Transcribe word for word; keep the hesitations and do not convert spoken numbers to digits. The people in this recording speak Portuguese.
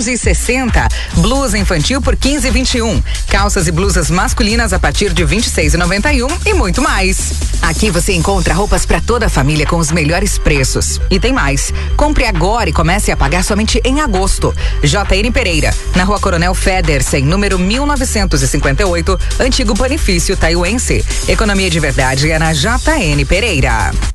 onze e sessenta. Blusa infantil por quinze e vinte e um. Calças e blusas masculinas a partir de vinte e seis e noventa e um e muito mais. Aqui você encontra roupas para toda a família com os melhores preços. E tem mais. Compre agora e comece a pagar somente em agosto. J N Pereira, na Rua Coronel Federsen, número mil novecentos e cinquenta e oito, antigo Panifício Taiuense. Economia de verdade é na J N Pereira.